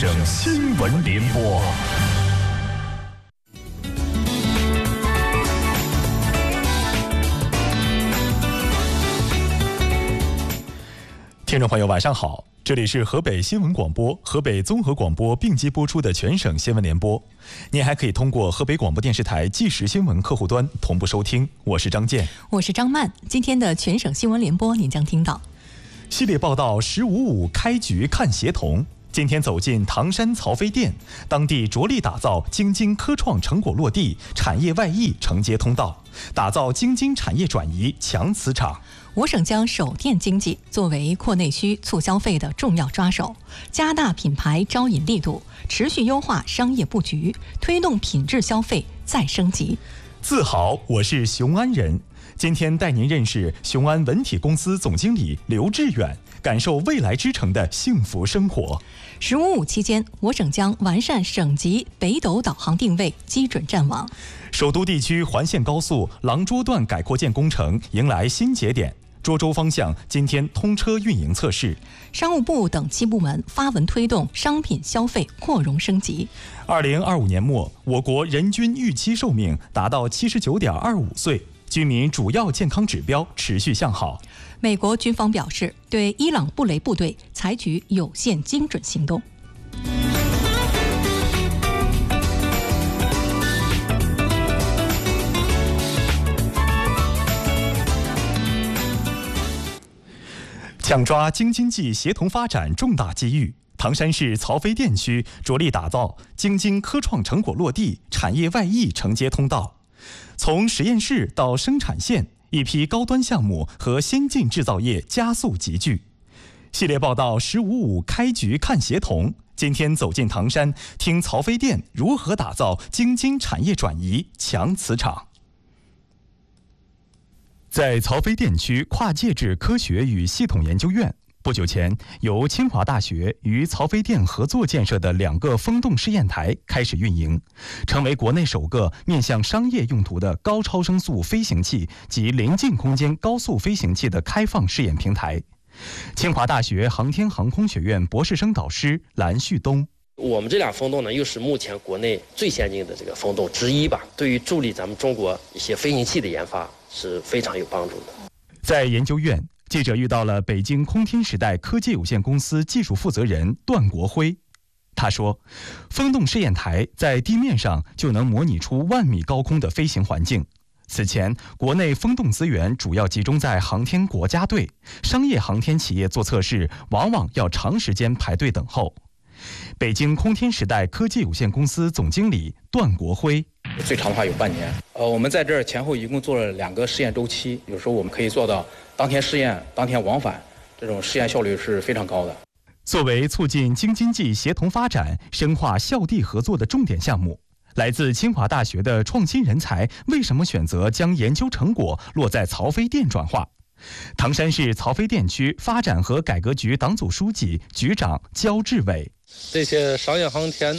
省新闻联播。听众朋友，晚上好，这里是河北新闻广播、河北综合广播并机播出的全省新闻联播。您还可以通过河北广播电视台即时新闻客户端同步收听。我是张健， 我是张曼。今天的全省新闻联播，您将听到系列报道“15.5开局看协同”。今天走进唐山曹妃甸，当地着力打造京津科创成果落地，产业外溢承接通道，打造京津产业转移强磁场。 我省将手电经济作为扩内需、促消费的重要抓手，加大品牌招引力度，持续优化商业布局，推动品质消费再升级。 自豪，我是雄安人。今天带您认识雄安文体公司总经理刘志远，感受未来之城的幸福生活。 15.5期间，我省将完善省级北斗导航定位基准站网。 首都地区环线高速廊涿段改扩建工程迎来新节点，涿州方向今天通车运营测试。 商务部等7部门发文推动商品消费扩容升级。 2025年末，我国人均预期寿命达到79.25岁，居民主要健康指标持续向好。 美国军方表示，对伊朗布雷部队采取有限精准行动。 抢抓京津冀协同发展重大机遇，唐山市曹妃甸区着力打造京津科创成果落地、产业外溢承接通道。从实验室到生产线，一批高端项目和先进制造业加速集聚。系列报道“15.5开局看协同”，今天走进唐山，听曹妃甸如何打造京津产业转移强磁场。在曹妃甸区跨介质科学与系统研究院，不久前由清华大学与曹妃甸合作建设的2个风洞试验台开始运营，成为国内首个面向商业用途的高超声速飞行器及临近空间高速飞行器的开放试验平台。清华大学航天航空学院博士生导师蓝旭东， 我们这俩风洞呢，又是目前国内最先进的这个风洞之一吧，对于助力咱们中国一些飞行器的研发是非常有帮助的。 在研究院，记者遇到了北京空天时代科技有限公司技术负责人段国辉。他说，风洞试验台在地面上就能模拟出10000米高空的飞行环境。此前，国内风洞资源主要集中在航天国家队，商业航天企业做测试往往要长时间排队等候。北京空天时代科技有限公司总经理段国辉， 最长的话有半年。我们在这儿前后一共做了2个试验周期，有时候我们可以做到当天试验当天往返，这种试验效率是非常高的。 作为促进京津冀协同发展、深化校地合作的重点项目，来自清华大学的创新人才为什么选择将研究成果落在曹妃甸转化？唐山市曹妃甸区发展和改革局党组书记、局长焦志伟， 这些商业航天